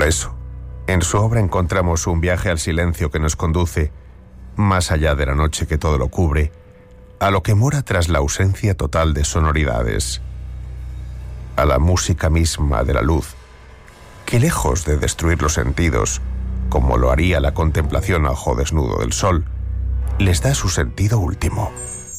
eso, en su obra encontramos un viaje al silencio que nos conduce, más allá de la noche que todo lo cubre, a lo que mora tras la ausencia total de sonoridades, a la música misma de la luz, que lejos de destruir los sentidos, como lo haría la contemplación a ojo desnudo del sol, les da su sentido último.